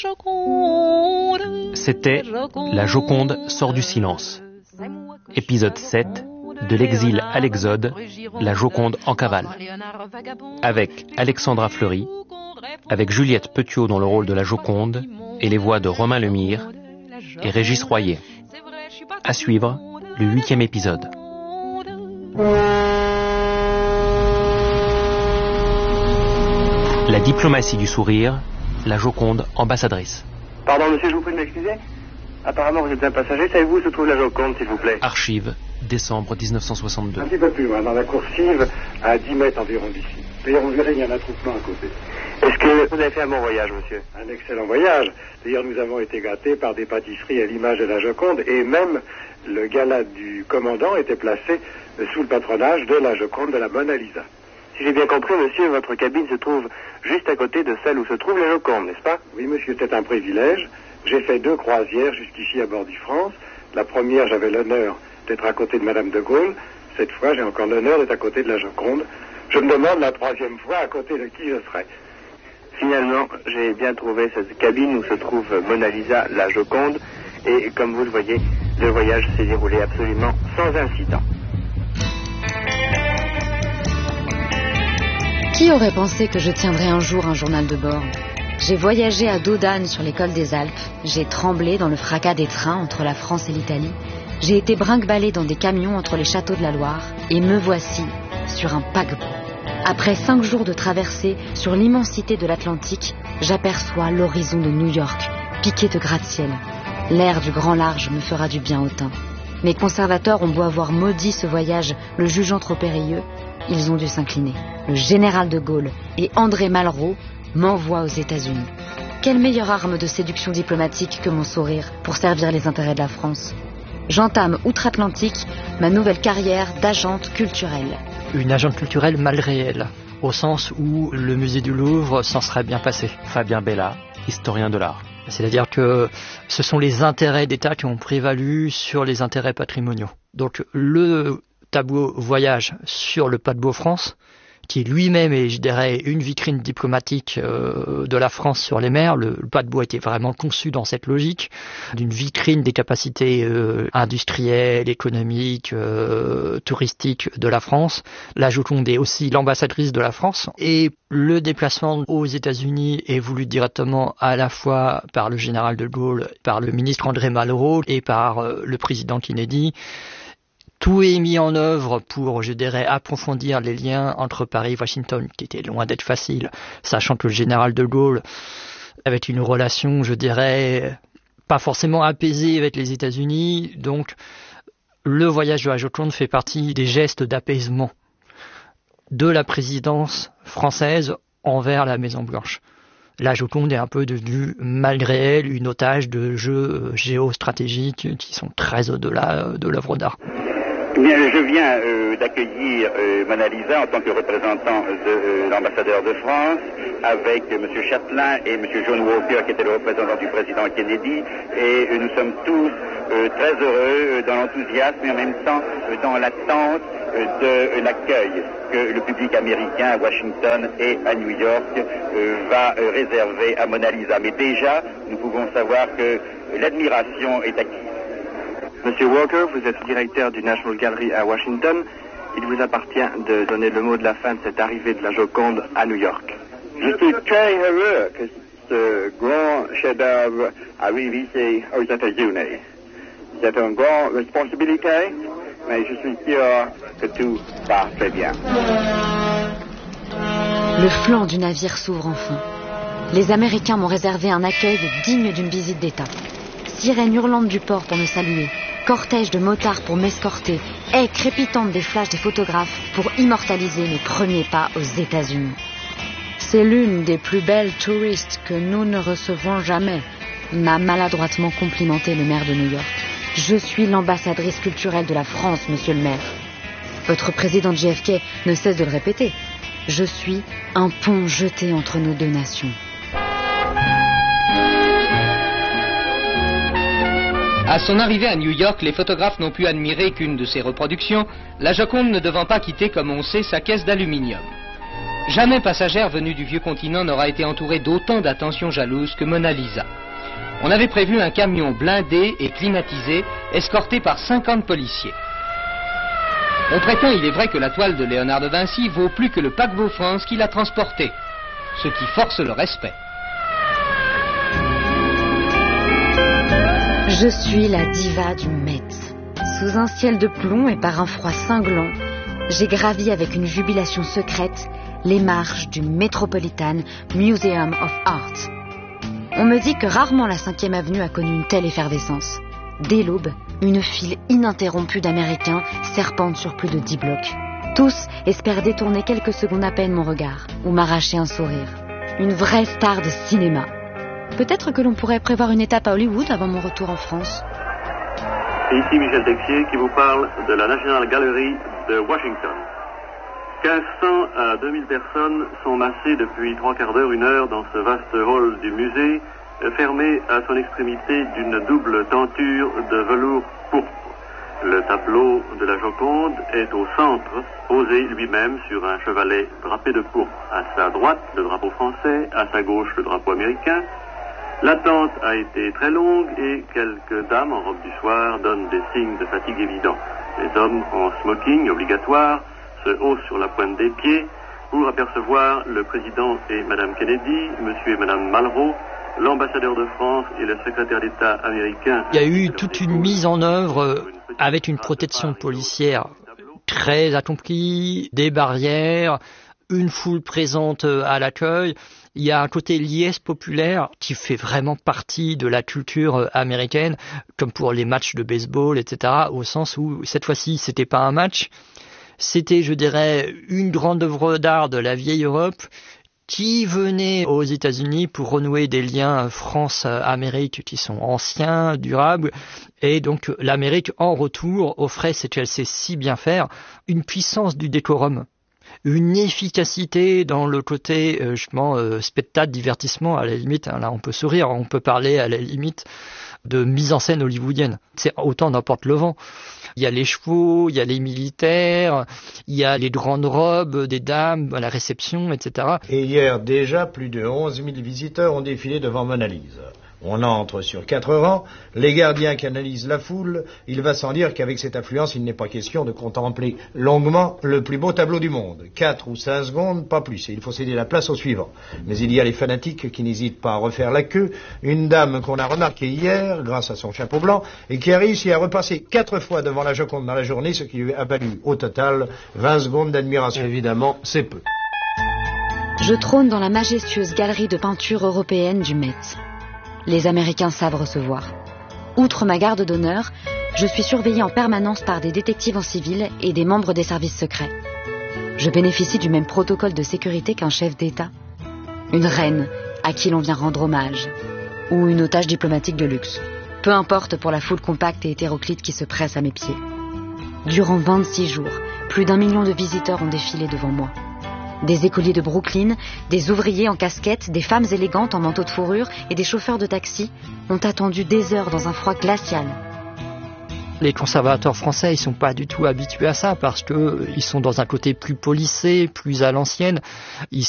C'était La Joconde sort du silence. Épisode 7, de l'exil à l'exode, La Joconde en cavale. Avec Alexandra Fleury, avec Juliette Petiot dans le rôle de la Joconde et les voix de Romain Lemire et Régis Royer. À suivre, le 8e épisode. La diplomatie du sourire, la Joconde ambassadrice. Pardon monsieur, je vous prie de m'excuser. Apparemment vous êtes un passager, savez-vous où se trouve la Joconde s'il vous plaît? Archives, décembre 1962. Un petit peu plus loin, dans la coursive, à 10 mètres environ d'ici. D'ailleurs vous verrez, il y a un attroupement à côté. Est-ce que vous avez fait un bon voyage monsieur? Un excellent voyage. D'ailleurs nous avons été gâtés par des pâtisseries à l'image de la Joconde et même le gala du commandant était placé sous le patronage de la Joconde de la Mona Lisa. Si j'ai bien compris, monsieur, votre cabine se trouve juste à côté de celle où se trouve la Joconde, n'est-ce pas? Oui, monsieur, c'est un privilège. J'ai fait 2 croisières jusqu'ici à bord du France. La première, j'avais l'honneur d'être à côté de Madame de Gaulle. Cette fois, j'ai encore l'honneur d'être à côté de la Joconde. Je me demande la 3e fois à côté de qui je serai. Finalement, j'ai bien trouvé cette cabine où se trouve Mona Lisa, la Joconde. Et comme vous le voyez, le voyage s'est déroulé absolument sans incident. Qui aurait pensé que je tiendrais un jour un journal de bord? J'ai voyagé à dos d'âne sur les cols des Alpes, j'ai tremblé dans le fracas des trains entre la France et l'Italie, j'ai été brinque-ballé dans des camions entre les châteaux de la Loire, et me voici sur un paquebot. Après 5 jours de traversée sur l'immensité de l'Atlantique, j'aperçois l'horizon de New York, piqué de gratte-ciel. L'air du grand large me fera du bien au teint. Mes conservateurs ont beau avoir maudit ce voyage, le jugeant trop périlleux, ils ont dû s'incliner. Le général de Gaulle et André Malraux m'envoient aux États-Unis. Quelle meilleure arme de séduction diplomatique que mon sourire pour servir les intérêts de la France? J'entame outre-Atlantique ma nouvelle carrière d'agente culturelle. Une agente culturelle mal réelle, au sens où le musée du Louvre s'en serait bien passé. Fabien Bella, historien de l'art. C'est-à-dire que ce sont les intérêts d'État qui ont prévalu sur les intérêts patrimoniaux. Donc le tableau voyage sur le paquebot France, qui lui-même est, je dirais, une vitrine diplomatique de la France sur les mers. Le paquebot était vraiment conçu dans cette logique d'une vitrine des capacités industrielles, économiques, touristiques de la France. La Joconde est aussi l'ambassadrice de la France. Et le déplacement aux États-Unis est voulu directement à la fois par le général de Gaulle, par le ministre André Malraux et par le président Kennedy. Tout est mis en œuvre pour, je dirais, approfondir les liens entre Paris et Washington, qui était loin d'être facile, sachant que le général de Gaulle avait une relation, je dirais, pas forcément apaisée avec les États-Unis. Donc, le voyage de la Joconde fait partie des gestes d'apaisement de la présidence française envers la Maison-Blanche. La Joconde est un peu devenue, malgré elle, une otage de jeux géostratégiques qui sont très au-delà de l'œuvre d'art. Bien, je viens d'accueillir Mona Lisa en tant que représentant de l'ambassadeur de France avec M. Chatelain et M. John Walker qui était le représentant du président Kennedy et nous sommes tous très heureux dans l'enthousiasme et en même temps dans l'attente de l'accueil que le public américain à Washington et à New York va réserver à Mona Lisa. Mais déjà, nous pouvons savoir que l'admiration est acquise. Monsieur Walker, vous êtes directeur du National Gallery à Washington. Il vous appartient de donner le mot de la fin de cette arrivée de la Joconde à New York. Je suis très heureux que ce grand chef-d'œuvre arrive ici aux États-Unis. C'est une grande responsabilité, mais je suis sûr que tout va très bien. Le flanc du navire s'ouvre enfin. Les Américains m'ont réservé un accueil digne d'une visite d'État. Sirène hurlante du port pour me saluer. Cortège de motards pour m'escorter, haies crépitantes des flashs des photographes pour immortaliser mes premiers pas aux États-Unis. C'est l'une des plus belles touristes que nous ne recevons jamais, m'a maladroitement complimenté le maire de New York. Je suis l'ambassadrice culturelle de la France, monsieur le maire. Votre président JFK ne cesse de le répéter. Je suis un pont jeté entre nos 2 nations. À son arrivée à New York, les photographes n'ont pu admirer qu'une de ses reproductions, la Joconde ne devant pas quitter, comme on sait, sa caisse d'aluminium. Jamais passagère venue du vieux continent n'aura été entourée d'autant d'attention jalouse que Mona Lisa. On avait prévu un camion blindé et climatisé, escorté par 50 policiers. On prétend, il est vrai, que la toile de Léonard de Vinci vaut plus que le paquebot France qui l'a transporté, ce qui force le respect. Je suis la diva du Met. Sous un ciel de plomb et par un froid cinglant, j'ai gravi avec une jubilation secrète les marches du Metropolitan Museum of Art. On me dit que rarement la 5e avenue a connu une telle effervescence. Dès l'aube, une file ininterrompue d'Américains serpente sur plus de 10 blocs. Tous espèrent détourner quelques secondes à peine mon regard ou m'arracher un sourire. Une vraie star de cinéma. Peut-être que l'on pourrait prévoir une étape à Hollywood avant mon retour en France. Et ici Michel Texier qui vous parle de la National Gallery de Washington. 1500 à 2000 personnes sont massées depuis 3/4 d'heure, 1 heure dans ce vaste hall du musée, fermé à son extrémité d'une double tenture de velours pourpre. Le tableau de la Joconde est au centre, posé lui-même sur un chevalet drapé de pourpre. À sa droite, le drapeau français, à sa gauche, le drapeau américain. L'attente a été très longue et quelques dames en robe du soir donnent des signes de fatigue évidents. Les hommes en smoking obligatoire se haussent sur la pointe des pieds pour apercevoir le président et Madame Kennedy, monsieur et Madame Malraux, l'ambassadeur de France et le secrétaire d'État américain. Il y a eu toute une mise en œuvre avec une protection policière très accomplie, des barrières, une foule présente à l'accueil. Il y a un côté liesse populaire qui fait vraiment partie de la culture américaine, comme pour les matchs de baseball, etc., au sens où cette fois-ci, c'était pas un match, c'était, je dirais, une grande œuvre d'art de la vieille Europe qui venait aux États-Unis pour renouer des liens France-Amérique qui sont anciens, durables, et donc l'Amérique en retour offrait ce qu'elle sait si bien faire, une puissance du décorum, une efficacité dans le côté spectacle, divertissement, à la limite, hein, là on peut sourire, on peut parler à la limite de mise en scène hollywoodienne, c'est autant n'importe le vent. Il y a les chevaux, il y a les militaires, il y a les grandes robes des dames à la réception, etc. Et hier déjà, plus de 11 000 visiteurs ont défilé devant Mona Lisa. On entre sur 4 rangs, les gardiens canalisent la foule. Il va sans dire qu'avec cette affluence, il n'est pas question de contempler longuement le plus beau tableau du monde. 4 ou 5 secondes, pas plus, et il faut céder la place au suivant. Mais il y a les fanatiques qui n'hésitent pas à refaire la queue. Une dame qu'on a remarquée hier, grâce à son chapeau blanc, et qui a réussi à repasser 4 fois devant la Joconde dans la journée, ce qui lui a valu au total 20 secondes d'admiration. Évidemment, c'est peu. Je trône dans la majestueuse galerie de peinture européenne du Met. Les Américains savent recevoir. Outre ma garde d'honneur, je suis surveillée en permanence par des détectives en civil et des membres des services secrets. Je bénéficie du même protocole de sécurité qu'un chef d'État. Une reine à qui l'on vient rendre hommage. Ou une otage diplomatique de luxe. Peu importe pour la foule compacte et hétéroclite qui se presse à mes pieds. Durant 26 jours, plus d'1 million de visiteurs ont défilé devant moi. Des écoliers de Brooklyn, des ouvriers en casquette, des femmes élégantes en manteau de fourrure et des chauffeurs de taxi ont attendu des heures dans un froid glacial. Les conservateurs français, ils sont pas du tout habitués à ça parce que ils sont dans un côté plus policé, plus à l'ancienne. Ils